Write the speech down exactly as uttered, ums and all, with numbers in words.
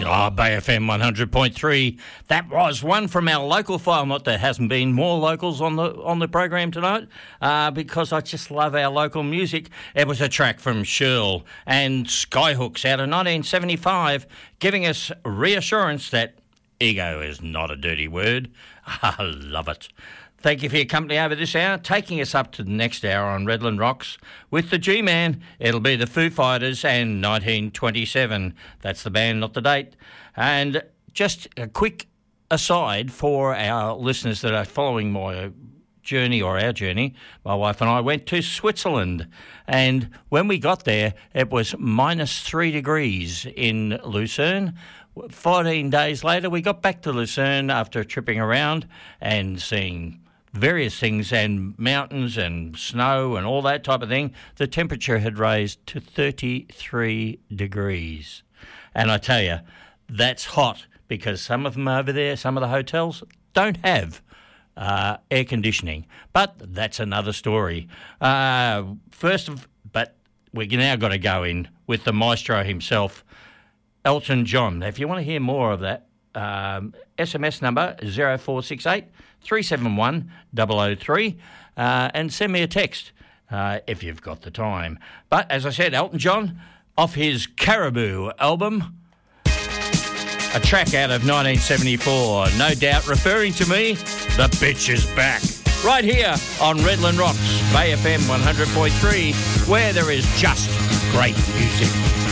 Oh, Bay F M one hundred point three. That was one from our local file. Not there hasn't been more locals on the on the program tonight, uh, because I just love our local music. It was a track from Shirl and Skyhooks out of nineteen seventy-five, giving us reassurance that ego is not a dirty word. I love it. Thank you for your company over this hour. Taking us up to the next hour on Redland Rocks with the G-Man. It'll be the Foo Fighters and nineteen twenty-seven. That's the band, not the date. And just a quick aside for our listeners that are following my journey or our journey. My wife and I went to Switzerland, and when we got there, it was minus three degrees in Lucerne. fourteen days later, we got back to Lucerne after tripping around and seeing various things and mountains and snow and all that type of thing. The temperature had raised to thirty-three degrees. And I tell you, that's hot because some of them over there, some of the hotels, don't have uh, air conditioning. But that's another story. Uh, first of, but we now got to go in with the maestro himself, Elton John. If you want to hear more of that, um, S M S number zero four six eight, three seven one, zero zero three, uh, and send me a text uh, if you've got the time. But as I said, Elton John, off his Caribou album, a track out of nineteen seventy-four, no doubt referring to me, The Bitch Is Back. Right here on Redland Rocks, Bay F M one hundred point three, where there is just great music.